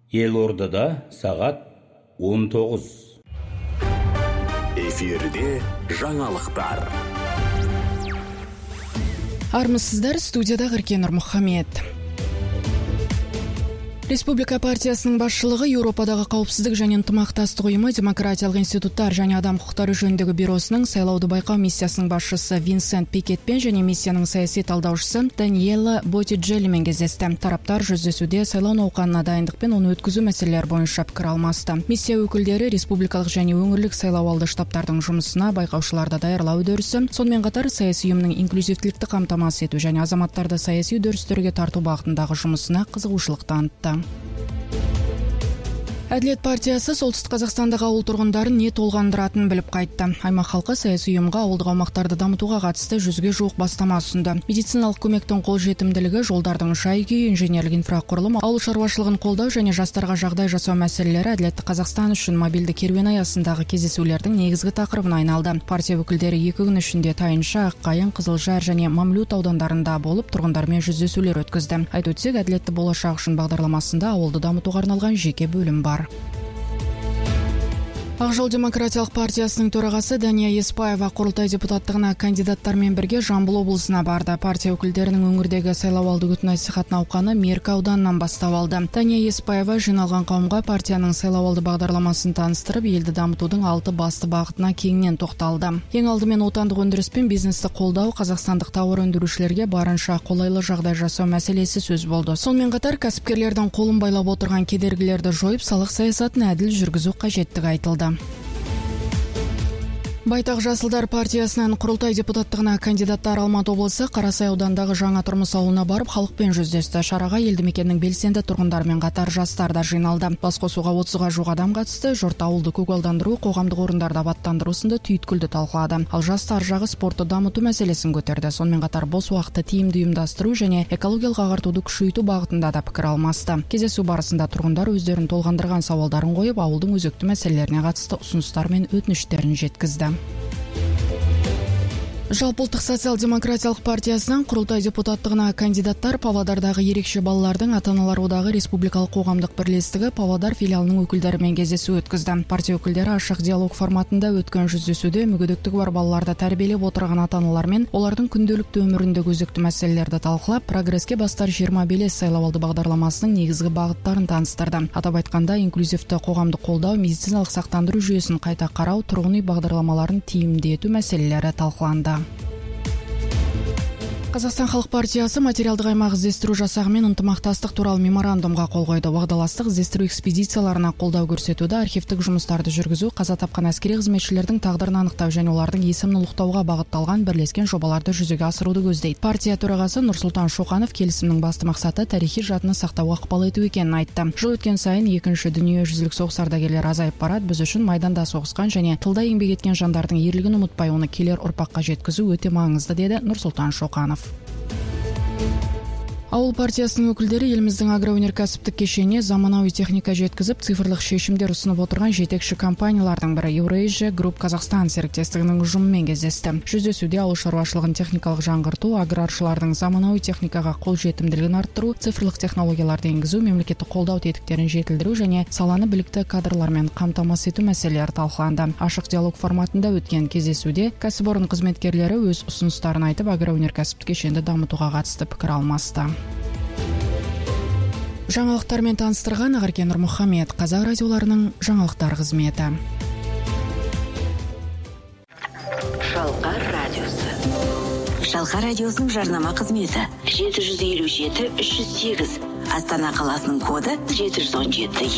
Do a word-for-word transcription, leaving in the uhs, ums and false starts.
Елордада сағат он тоғыз. Эфирде жаңалықтар. Армысыздар, студияда Ғыркен Нұрмұхамед. Республика партиясының басшылығы Еуропадағы қауіпсіздік және ынтымақтастық ұйымы, демократиялық институттар және адам құқықтары жөніндегі бюросының сайлауды байқау миссиясының басшысы Винсент Пикетпен және миссияның саяси талдаушысы Даниэла Боттиджеллимен кездесті. Тараптар жүздесуде сайлау науқанына дайындық пен оны өткізу мәселелері бойынша пікір алмасты. Миссия өкілдері республикалық және өңірлік сайлауалды штабтардың жұмысына, байқаушыларды даярлау үдерісі, сонымен қатар саяси ұйымның инклюзивтілікті қамтамасыз ету және азаматтарды саяси үдерістерге тарту бағытындағы жұмысына қызығушылық танытты. Әділет партиясы солтүстік Қазақстандағы ауыл тұрғындарын не толғандыратынын біліп қайтты. Аймақ халқы саяси ұйымға ауылдық аумақтарды дамытуға қатысты жүзге жуық бастама ұсынды. Медициналық көмектің қолжетімділігі, жолдардың жай-күйі, инженерлік инфрақұрылым, ауыл шаруашылығын қолдау және жастарға жағдай жасау мәселелері Әділетті Қазақстан үшін мобильді керуен аясындағы кездесулердің негізгі тақырыбына айналды. Партия өкілдері екі күн ішінде Тайынша, Аққайын, Қызылжар және Мамлют аудандарында болып тұрғындармен жүздесулер өткізді. Айтып өтсек, Әділетті болашақ үшін бағдарламасында ауылды дамытуға арналған жеке бөлім бар. Ақ жол демократиялық партиясының төрағасы Дания Еспаева құрылтай депутаттығына кандидаттармен бірге Жамбыл облысына барды. Партия өкілдерінің өңірдегі сайлауалды үгіт-насихат науқаны Меркі ауданынан бастау алды. Дания Еспаева жиналған қауымға партияның сайлауалды бағдарламасын таныстырып, елді дамытудың алты басты бағытына кеңінен тоқталды. Ең алдымен отандық өндіріс пен бизнесті қолдау, қазақстандық тауар өндірушілерге барынша қолайлы жағдай жасау мәселесі сөз болды. Сонымен қатар кәсіпкерлердің қолын байлап отырған кедергілерді жойып, салық саясатын әділ жүргізу қажеттігі айтылды. Байтақ Жасылдар партиясынан құрылтай депутаттығына кандидаттар Алматы облысы Қарасай аудандағы Жаңа Тұрмыс ауылына барып халықпен жүздесті. Шараға елді мекеннің белсенді тұрғындармен қатар жастар да жиналды. Басқосуға отызға жуық адам қатысты. Жұрт ауылды көгалдандыру, қоғамдық орындарды абаттандыру сынды түйткілді талқылады. Ал жастар жағы спортты дамыту мәселесін көтерді. Сонымен қатар бос уақытты тиімді ұйымдастыру және экологиялық ағартуды күшейту бағытында да пікір алмасты. Кездесу барысында тұрғындар өздерін толғандырған сауалдарын қойып, ауылдың өзекті мәселелеріне қатысты ұсыныстар мен өтініштерін жеткізді. Жалпыұлттық социал-демократиялық партиясынан құрылтай депутаттығына кандидаттар Павлодардағы ерекше балалардың ата-аналар одағы республикалық қоғамдық бірлестігі Павлодар филиалының өкілдерімен кездесу өткізді. Партия өкілдері ашық диалог форматында өткен жүздесуде мүгедектігі бар балаларды тәрбиелеп отырған ата-аналармен олардың күнделікті өміріндегі өзекті мәселелерді талқылап, прогреске бастар жиырма белес сайлауалды бағдарламасының негізгі бағыттарын таныстырды. Атап айтқанда, инклюзивті қоғамдық қолдау, медициналық сақтандыру жүйесін қайта қарау, тұрғын үй бағдарламаларын тиімді ету мәселелері талқыланды. Қазақстан халық партиясы материалдық аймақ іздестіру жасағымен ынтымақтастық туралы меморандумға қол қойды. Уағдаластық іздестіру экспедицияларына қолдау көрсетуді, архивтік жұмыстарды жүргізу, қаза тапқан әскери қызметшілердің тағдырын анықтау және олардың есімін ұлықтауға бағытталған бірлескен жобаларды жүзеге асыруды көздейді. Партия төрағасы Нұрсұлтан Шоқанов келісімнің басты мақсаты тарихи жадыны сақтауға ықпал ету екенін айтты. Жыл өткен сайын екінші дүниежүзілік соғыс ардагерлері азайып барады. Біз үшін майданда соғысқан және тылда еңбек еткен жандардың ерлігін ұмытпай, оны келер ұрпаққа жеткізу өте маңызды, деді Нұрсұлтан Шоқанов. Ауыл партиясының өкілдері еліміздің агроөнеркәсіптік кешеніне заманауи техника жеткізіп, цифрлық шешімдер ұсынып отырған жетекші компаниялардың бірі Eurasia Group Қазақстан серіктестігінің ұжымымен кездесті. Жүздесуде ауыл шаруашылығын техникалық жаңғырту, аграршылардың заманауи техникаға қолжетімділігін арттыру, цифрлық технологияларды енгізу, мемлекеттік қолдау тетіктерін жетілдіру және саланы білікті кадрлармен қамтамасыз ету мәселелері талқыланды. Ашық диалог форматында өткен кездесуде кәсіпорын қызметкерлері өз ұсыныстарын айтып, агроөнеркәсіптік кешенді дамытуға қатысты пікір алмасты. Жаңалықтармен таныстырған Ғыркен Нұрмұхамед, Қазақ радиоларының жаңалықтар қызметі. Шалқар радиосы. Шалқар радиосының жарнама қызметі жеті жүз елу жеті үш жүз сегіз. Астана қаласының коды жеті жүз он жеті.